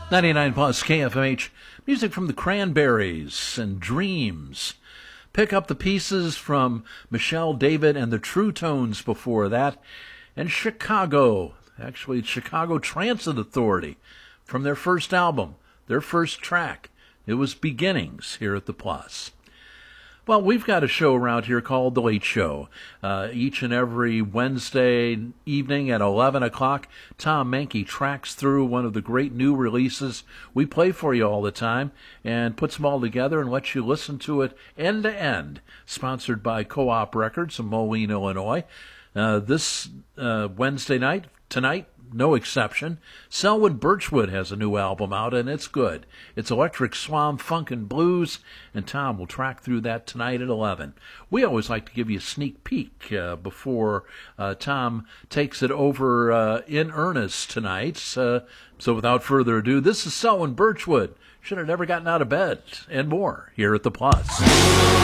99 plus KFMH, music from the Cranberries and Dreams. Pick Up the Pieces from Michelle David and the True Tones before that. And Chicago, actually Chicago Transit Authority, from their first album, their first track. It was Beginnings here at the Plus. Well, we've got a show around here called The Late Show. Each and every Wednesday evening at 11 o'clock, Tom Mankey tracks through one of the great new releases we play for you all the time and puts them all together and lets you listen to it end to end. Sponsored by Co-op Records in Moline, Illinois. This Wednesday night, tonight, no exception. Selwood Birchwood has a new album out, and it's good. It's Electric Swan Funk and Blues, and Tom will track through that tonight at 11. We always like to give you a sneak peek before Tom takes it over in earnest tonight. So without further ado, this is Selwood Birchwood. Should have never gotten out of bed, and more here at the Plus.